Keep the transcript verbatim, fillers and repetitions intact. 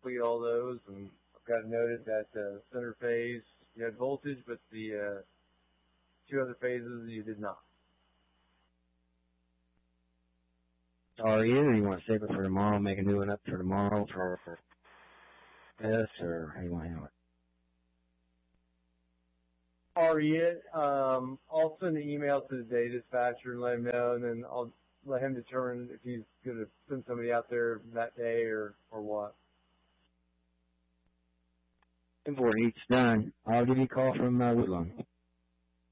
complete all those, and I've got it noted that uh, center phase you had voltage, but the uh, two other phases you did not. Are you? Or you want to save it for tomorrow, make a new one up for tomorrow for, for this, or how do you want to handle it? Already it. Um, I'll send an email to the day dispatcher and let him know, and then I'll let him determine if he's going to send somebody out there that day or, or what. Before it's done, I'll give you a call from uh, Woodlawn.